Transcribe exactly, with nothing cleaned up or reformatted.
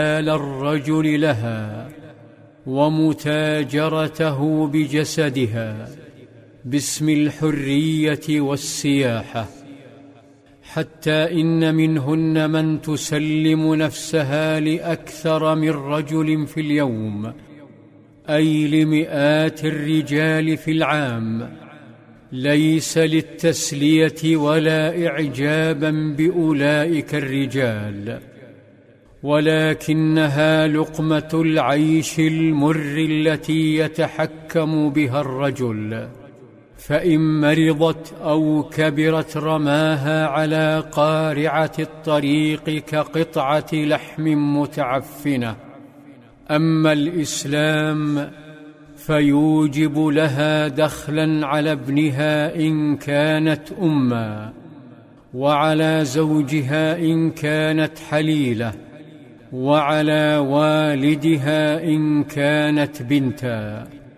الرجل لها ومتاجرته بجسدها باسم الحرية والسياحة، حتى إن منهن من تسلم نفسها لأكثر من رجل في اليوم، أي لمئات الرجال في العام، ليس للتسلية ولا إعجابا بأولئك الرجال، ولكنها لقمة العيش المر التي يتحكم بها الرجل، فإن مرضت أو كبرت رماها على قارعة الطريق كقطعة لحم متعفنة. أما الإسلام فيوجب لها دخلا على ابنها إن كانت أمًا، وعلى زوجها إن كانت حليلة، وعلى والدها إن كانت بنتا.